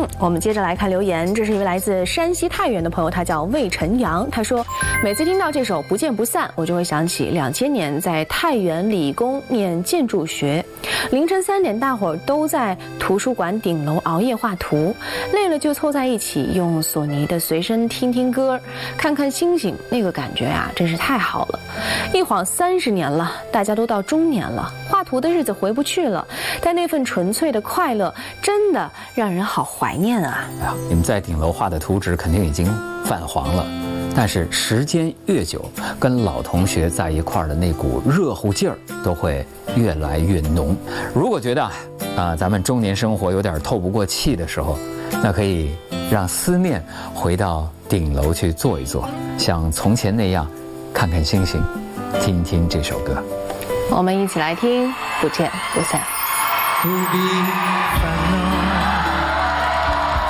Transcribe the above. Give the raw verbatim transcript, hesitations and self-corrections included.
我们接着来看留言，这是一位来自山西太原的朋友，他叫魏晨阳。他说，每次听到这首《不见不散》，我就会想起两千年在太原理工念建筑学，凌晨三点，大伙儿都在图书馆顶楼熬夜画图，累了就凑在一起，用索尼的随身听听歌，看看星星，那个感觉啊，真是太好了。一晃三十年了，大家都到中年了，画图的日子回不去了，但那份纯粹的快乐，真的让人好怀念啊！ 哎呀，你们在顶楼画的图纸肯定已经泛黄了，但是时间越久，跟老同学在一块儿的那股热乎劲儿都会越来越浓。如果觉得啊、呃，咱们中年生活有点透不过气的时候，那可以让思念回到顶楼去坐一坐，像从前那样，看看星星，听听这首歌。 我们一起来听《不见不散》。 不必